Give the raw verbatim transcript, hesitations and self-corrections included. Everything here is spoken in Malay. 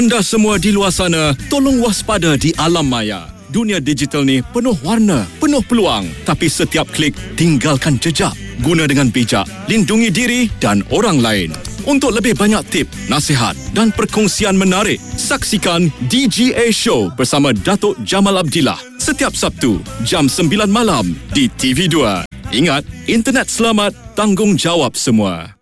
Anda semua di luar sana, tolong waspada di alam maya. Dunia digital ni penuh warna, penuh peluang. Tapi setiap klik, tinggalkan jejak. Guna dengan bijak, lindungi diri dan orang lain. Untuk lebih banyak tip, nasihat dan perkongsian menarik, saksikan D G A Show bersama Datuk Jamal Abdillah setiap Sabtu, jam sembilan malam di T V dua. Ingat, internet selamat, tanggungjawab semua.